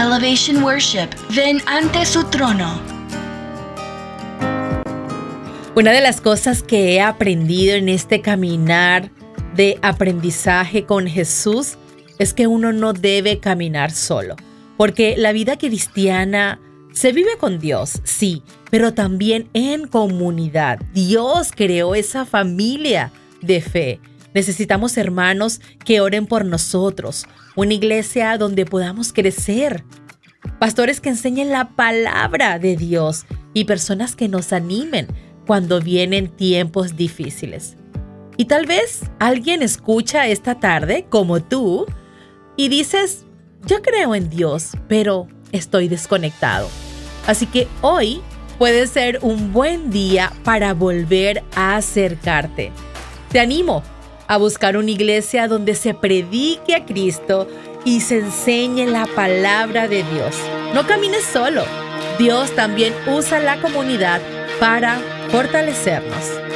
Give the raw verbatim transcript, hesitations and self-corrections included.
Elevation Worship, ven ante su trono. Una de las cosas que he aprendido en este caminar de aprendizaje con Jesús es que uno no debe caminar solo, porque la vida cristiana se vive con Dios, sí, pero también en comunidad. Dios creó esa familia de fe. Necesitamos hermanos que oren por nosotros, una iglesia donde podamos crecer, pastores que enseñen la palabra de Dios y personas que nos animen cuando vienen tiempos difíciles. Y tal vez alguien escucha esta tarde, como tú, y dices, yo creo en Dios, pero estoy desconectado. Así que hoy puede ser un buen día para volver a acercarte. Te animo a buscar una iglesia donde se predique a Cristo y se enseñe la palabra de Dios. No camines solo. Dios también usa la comunidad para fortalecernos.